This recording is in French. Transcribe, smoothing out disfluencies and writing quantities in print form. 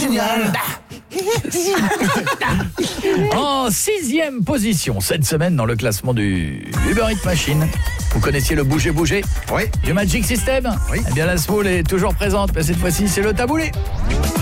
génial. En 6e position cette semaine dans le classement du Uber Eats Machine. Vous connaissiez le bouger Oui. du Magic System? Oui. Eh bien la Smoule est toujours présente, mais cette fois-ci c'est le taboulé.